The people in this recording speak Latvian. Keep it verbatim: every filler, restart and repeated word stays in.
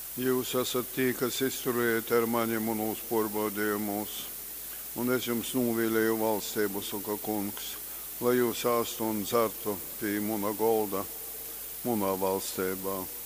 Jūs esat tie, kas izturējat ar maniem un uzporbādījāt mūs, un es jums novēlēju valstību, saka kungs, lai jūs āstu un dzertu pie muna golda, munā valstībā.